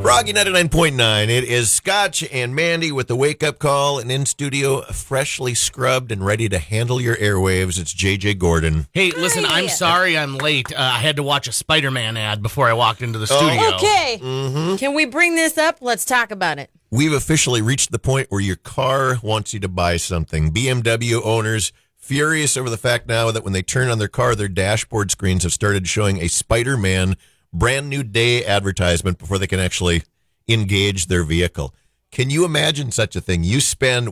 Froggy 99.9. It is Scotch and Mandy with the wake-up call, and in studio, freshly scrubbed and ready to handle your airwaves. It's JJ Gordon. Hey, listen, I'm sorry I'm late. I had to watch a Spider-Man ad before I walked into the studio. Okay. Can we bring this up? Let's talk about it. We've officially reached the point where your car wants you to buy something. BMW owners furious over the fact now that when they turn on their car, their dashboard screens have started showing a Spider-Man brand new day advertisement before they can actually engage their vehicle. Can you imagine such a thing? You spend,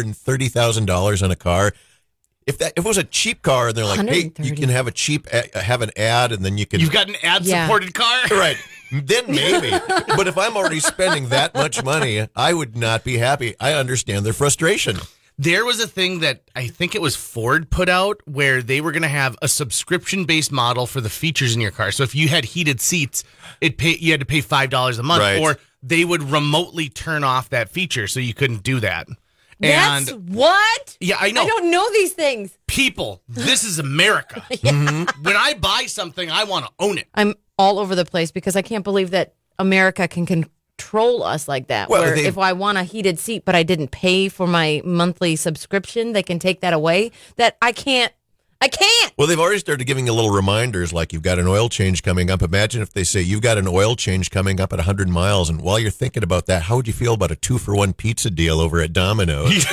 $130,000 on a car? If it was a cheap car and they're like, hey, you can have have an ad and then you can... You've got an ad-supported car? Right. Then maybe. But if I'm already spending that much money, I would not be happy. I understand their frustration. There was a thing that I think it was Ford put out where they were going to have a subscription-based model for the features in your car. So if you had heated seats, you had to pay $5 a month, right. Or they would remotely turn off that feature so you couldn't do that. That's what? Yeah, I know. I don't know these things. People, this is America. When I buy something, I want to own it. I'm all over the place because I can't believe that America can control us like that. Well, where if I want a heated seat, but I didn't pay for my monthly subscription, they can take that away. That I can't. Well, they've already started giving you little reminders like you've got an oil change coming up. Imagine if they say you've got an oil change coming up at 100 miles. And while you're thinking about that, how would you feel about a 2-for-1 pizza deal over at Domino's?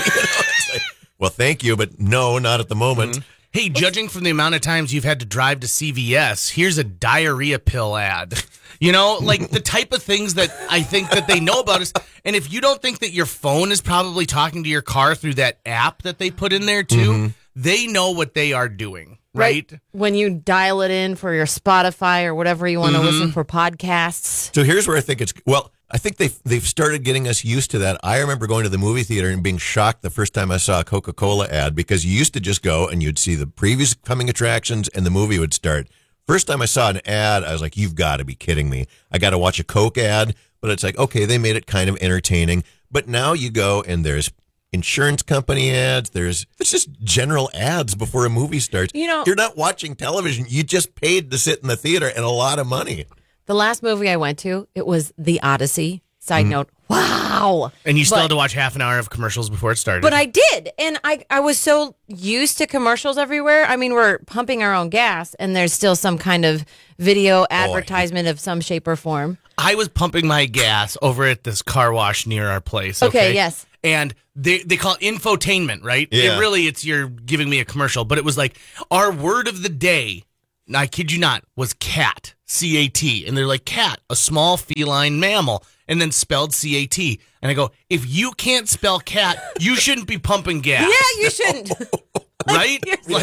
Well, thank you, but no, not at the moment. Mm-hmm. Hey, judging from the amount of times you've had to drive to CVS, here's a diarrhea pill ad. You know, like the type of things that I think that they know about us. And if you don't think that your phone is probably talking to your car through that app that they put in there too, they know what they are doing, right? When you dial it in for your Spotify or whatever you want to listen for podcasts. So here's where I think I think they've started getting us used to that. I remember going to the movie theater and being shocked the first time I saw a Coca-Cola ad because you used to just go and you'd see the previous coming attractions and the movie would start. First time I saw an ad, I was like, you've got to be kidding me. I got to watch a Coke ad, but it's like, okay, they made it kind of entertaining. But now you go and there's insurance company ads. There's just general ads before a movie starts. You know, you're not watching television. You just paid to sit in the theater and a lot of money. The last movie I went to, it was The Odyssey. Side note, wow. And you still had to watch half an hour of commercials before it started. But I did. And I was so used to commercials everywhere. I mean, we're pumping our own gas, and there's still some kind of video advertisement of some shape or form. I was pumping my gas over at this car wash near our place. Okay, yes. And they call it infotainment, right? Yeah. It's you're giving me a commercial. But it was like, our word of the day, I kid you not, was cat, C-A-T. And they're like, cat, a small feline mammal. And then spelled C-A-T. And I go, if you can't spell cat, you shouldn't be pumping gas. Yeah, you shouldn't. Right?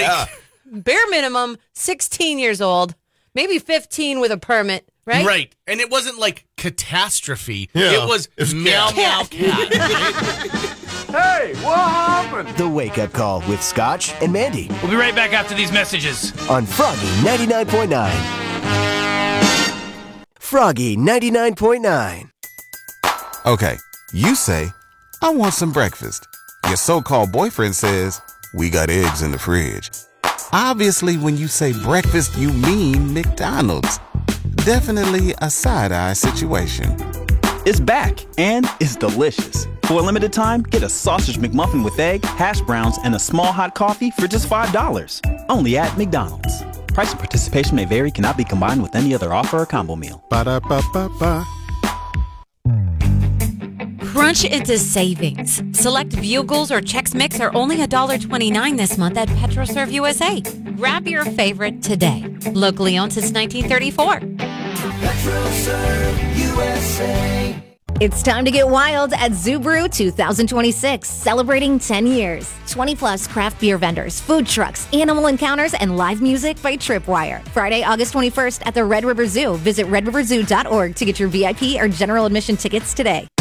Bare minimum, 16 years old, maybe 15 with a permit, right? Right. And it wasn't like catastrophe. Yeah. It was meow, meow, cat. Hey, what happened? The Wake Up Call with Scotch and Mandy We'll be right back after these messages. on Froggy 99.9. Froggy 99.9. Okay, you say, I want some breakfast. Your so-called boyfriend says, we got eggs in the fridge. Obviously, when you say breakfast, you mean McDonald's. Definitely a side-eye situation. It's back, and it's delicious. For a limited time, get a sausage McMuffin with egg, hash browns, and a small hot coffee for just $5. Only at McDonald's. Price and participation may vary, cannot be combined with any other offer or combo meal. Ba-da-ba-ba-ba. Crunch into savings. Select Bugles or Chex Mix are only $1.29 this month at PetroServe USA. Grab your favorite today. Locally owned since 1934. PetroServe USA. It's time to get wild at Zubru 2026, celebrating 10 years. 20-plus craft beer vendors, food trucks, animal encounters, and live music by Tripwire. Friday, August 21st at the Red River Zoo. Visit redriverzoo.org to get your VIP or general admission tickets today.